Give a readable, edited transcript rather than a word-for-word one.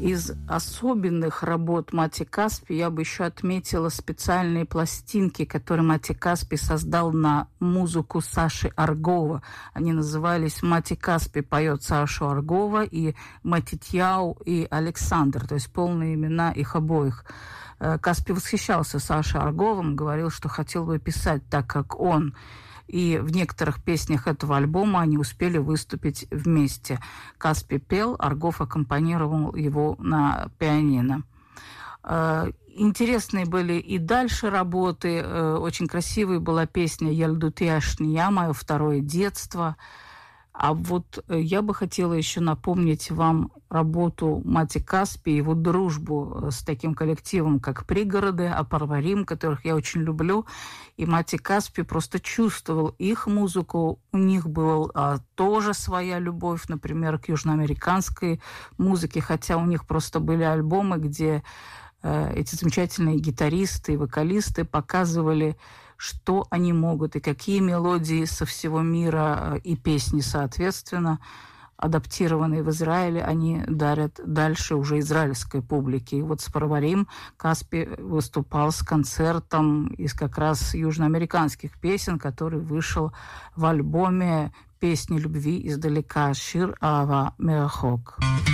Из особенных работ Мати Каспи я бы еще отметила специальные пластинки, которые Мати Каспи создал на музыку Саши Аргова. Они назывались «Мати Каспи поет Сашу Аргова» и «Матитьяу» и «Александр», то есть полные имена их обоих. Каспи восхищался Сашей Арговым, говорил, что хотел бы писать так, как он. И в некоторых песнях этого альбома они успели выступить вместе. Каспи пел, Аргов аккомпанировал его на пианино. Интересные были и дальше работы. Очень красивой была песня «Ялдути Ашния», «Мое второе детство». А вот я бы хотела еще напомнить вам работу Мати Каспи, его дружбу с таким коллективом, как «Пригороды», «Апарварим», которых я очень люблю. И Мати Каспи просто чувствовал их музыку. У них была тоже своя любовь, например, к южноамериканской музыке, хотя у них просто были альбомы, где эти замечательные гитаристы и вокалисты показывали, что они могут и какие мелодии со всего мира и песни, соответственно, адаптированные в Израиле, они дарят дальше уже израильской публике. И вот с «Парварим» Каспи выступал с концертом из как раз южноамериканских песен, который вышел в альбоме «Песни любви издалека» «Шир Ава Мерахок».